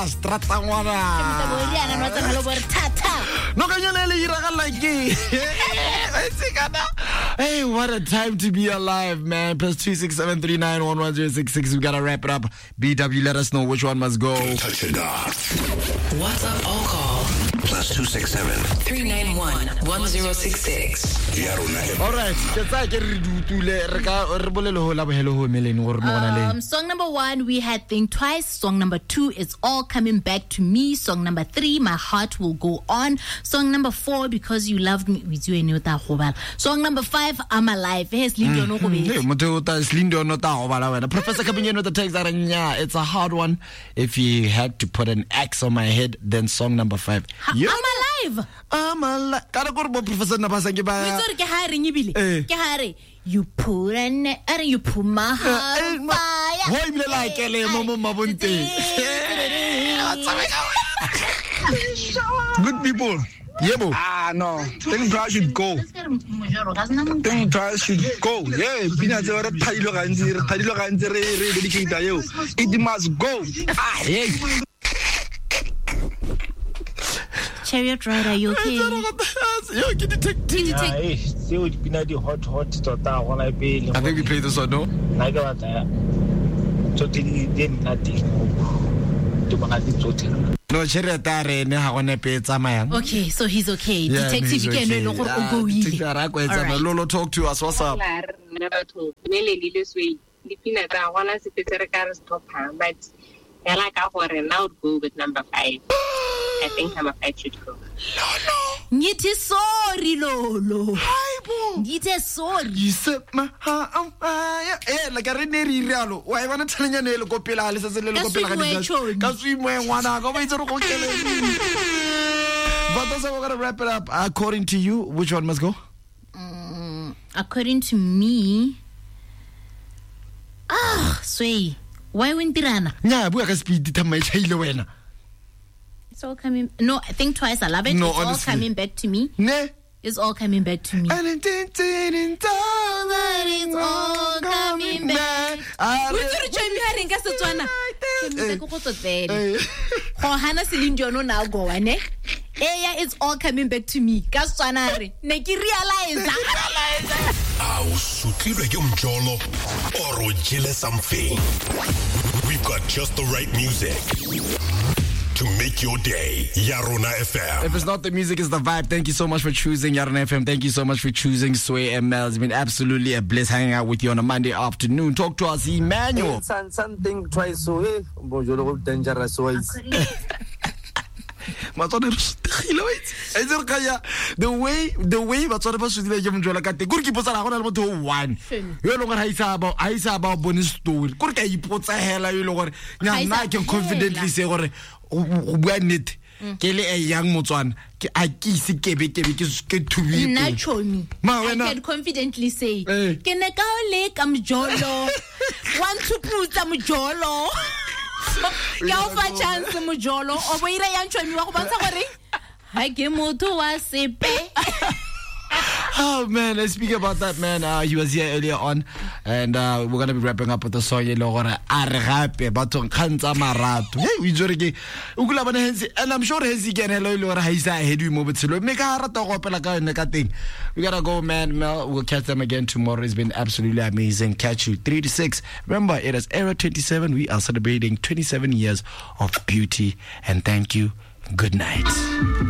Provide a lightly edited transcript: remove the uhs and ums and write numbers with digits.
Strata ngwana. No kanyana iraga like Hey, what a time to be alive, man. Plus 26739110066. We gotta wrap it up. BW, let us know which one must go. Touch it off. What's up, all call? Plus 267-391-1066. All right. Song number 1, we had Think Twice. Song number 2, It's All Coming Back to Me. Song number 3, My Heart Will Go On. Song number 4, Because You Loved Me. Song number 5, I'm Alive. Professor Kabinyo the text that it's a hard one. If you had to put an X on my head, then song number 5. I'm alive. I'm alive. Professor You put my heart on fire. Good people. Yebo. No. Think Twice should go. Think Twice should go. Yeah, it must go. Yeah. Chariot Rider, are you okay? I think we played this one, no? No, okay, so he's okay. Yeah, Detective, he's you can okay. no All Lolo, talk to us. What's up? Now go with number 5. I think number 5 should go. Ngiti sorry, Lolo. Ngiti sorry. You set my heart on fire. Like a reneri realo. Why wanna tell you no go pila? Listen to little pila. Cause we wanna go wait to go kill it. But that's how we're gonna wrap it up. According to you, which one must go? According to me, Sway. Why win Tirana? Yeah, we are speed to my child. It's all coming. No, I think Twice. I love it. No, it's honestly. all coming back to me. Ne? It's all coming back to me. It's all coming back. It's all coming back to me. Something. We've got just the right music to make your day. Yarona FM. If it's not the music, it's the vibe. Thank you so much for choosing Yarona FM. Thank you so much for choosing Sway ML. It's been absolutely a bliss hanging out with you on a Monday afternoon. Talk to us, Emmanuel. Something twice so dangerous ways. The way but sort of us like him jola kate good keep sa gona le motho one yo lo gore ha isa ba bonus story gore ka ipotsa hela yo lo gore nya can confidently say gore o bua nnete ke le a young motswana ke a ke se kebe ke thubi naturally I can confidently say ke ne ka le ka mjolo want to put some mjolo ya fa chance mjolo o bo ira yang tshwami wa go bontsha gore ha ke motho wa sepe. Oh man, let's speak about that, man. He was here earlier on, and we're gonna be wrapping up with the song. Hey, we jorge ukula bana hensi, and I'm sure hensi can hello lora haisa hedu mobile. Make a rata go pela ka nna ka teng. We gotta go, man. Mel, we'll catch them again tomorrow. It's been absolutely amazing. Catch you 3 to 6. Remember, it is Era 27. We are celebrating 27 years of beauty, and thank you. Good night.